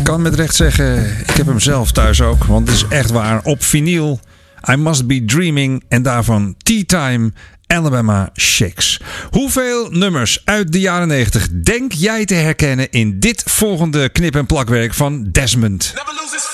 kan met recht zeggen, ik heb hem zelf thuis ook. Want het is echt waar, op vinyl. I Must Be Dreaming en daarvan Tea Time, Alabama Shakes. Hoeveel nummers uit de jaren 90 denk jij te herkennen in dit volgende knip- en plakwerk van Desmond?